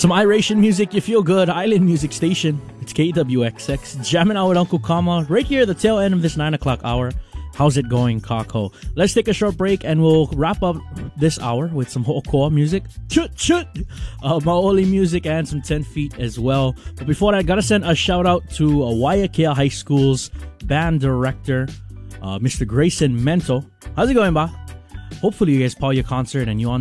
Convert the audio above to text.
Some iRation music, you feel good. Island Music Station. It's KWXX. Jamming out with Uncle Kama right here at the tail end of this 9 o'clock hour. How's it going, Kako? Let's take a short break and we'll wrap up this hour with some Ho'oko'a music. Chut chut! Maoli music and some 10 feet as well. But before that, I gotta send a shout out to Waiakea High School's band director, Mr. Grayson Mento. How's it going, ba? Hopefully you guys paw your concert and you on